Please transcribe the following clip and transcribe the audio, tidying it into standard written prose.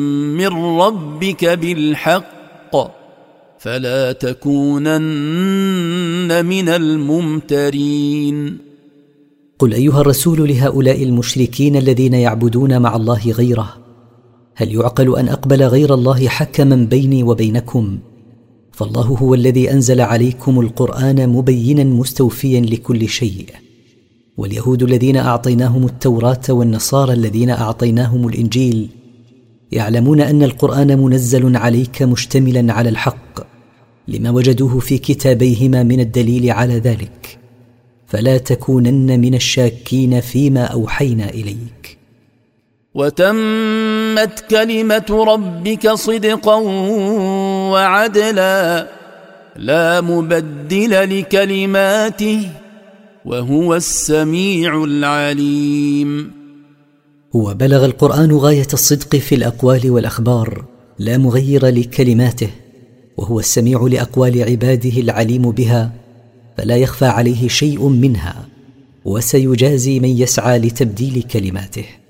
من ربك بالحق فلا تكونن من الممترين. قل أيها الرسول لهؤلاء المشركين الذين يعبدون مع الله غيره: هل يعقل أن أقبل غير الله حكما بيني وبينكم؟ فالله هو الذي أنزل عليكم القرآن مبينا مستوفيا لكل شيء. واليهود الذين أعطيناهم التوراة والنصارى الذين أعطيناهم الإنجيل يعلمون أن القرآن منزل عليك مشتملا على الحق لما وجدوه في كتابيهما من الدليل على ذلك، فلا تكونن من الشاكين فيما أوحينا إليك. وتمت كلمة ربك صدقا وعدلا لا مبدل لكلماته وهو السميع العليم. هو بلغ القرآن غاية الصدق في الأقوال والأخبار لا مغير لكلماته، وهو السميع لأقوال عباده العليم بها، فلا يخفى عليه شيء منها، وسيجازي من يسعى لتبديل كلماته.